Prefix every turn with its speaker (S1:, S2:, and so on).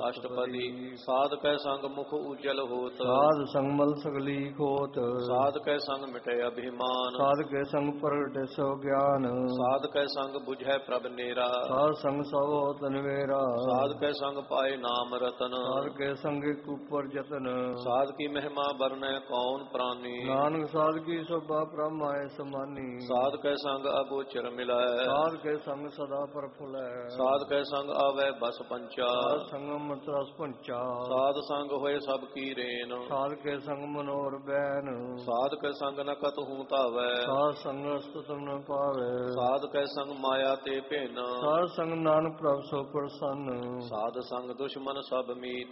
S1: ਅਸ਼ਟਪਦੀ ਸਾਧ ਕੈ ਸੰਗ ਮੁਖ ਉਜਲ ਹੋਤ
S2: ਸਾਧ ਸੰਗ ਮਲ ਸਗਲੀ ਖੋਤ
S1: ਸਾਧ ਕੈ ਸੰਗ ਮਿਟੇ ਅਭਿਮਾਨ
S2: ਸਾਧ ਕੇ ਸੰਗ ਪ੍ਰਗਟੇ ਸੋ ਗਿਆਨ
S1: ਸਾਧ ਕੈ ਸੰਗ ਬੁਝੈ ਪ੍ਰਭ ਨੇਰਾ
S2: ਸਾਧ ਸੰਗ ਸਭ ਹੋਤ ਨਿਵੇਰਾ
S1: ਸਾਧ ਕੈ ਸੰਗ ਪਾਏ ਨਾਮ ਰਤਨ
S2: ਸਾਧ ਕੇ ਸੰਗ ਇੱਕ ਉਪਰ ਜਤਨ
S1: ਸਾਧ ਕੀ ਮਹਿਮਾ ਬਰਨੈ ਕੌਣ ਪ੍ਰਾਨੀ
S2: ਨਾਨਕ ਸਾਧ ਕੀ ਸੋਭਾ ਬ੍ਰਹਮਾਏ ਸਮਾਨੀ
S1: ਸਾਧ ਕੈ ਸੰਗ ਅਗੋਚਰ ਮਿਲੈ
S2: ਸਾਧ ਕੇ ਸੰਗ ਸਦਾ ਪ੍ਰਫੁੱਲੈ
S1: ਸਾਧ ਕੈ ਸੰਗ ਆਵੈ ਬਸ ਪੰਚਾ
S2: ਸਾਧ ਸੰਗਮ ਰਸ ਪੰਚਾ
S1: ਸਾਧ ਸੰਗ ਹੋਏ ਸਭ ਕੀ ਰੇਨ
S2: ਸਾਧ ਕੇ ਸੰਗ ਮਨੋਰ ਬੈਨ
S1: ਸਾਧ ਕੈ ਸੰਗ ਨ ਕਤਹੂ ਧਾਵੈ
S2: ਸਾਧ ਸੰਗ ਅਸਤੁ ਨ ਪਾਵੇ
S1: ਸਾਧ ਕੈ ਸੰਗ ਮਾਇਆ ਤੇ ਭਿੰਨ
S2: ਸਾਧ ਸੰਗ ਨਾਨਕ ਪ੍ਰਭ ਸੋ ਪ੍ਰਸੰਨ
S1: ਸਾਧ ਸੰਗ ਦੁਸ਼ਮਨ ਸਭ ਮੀਤ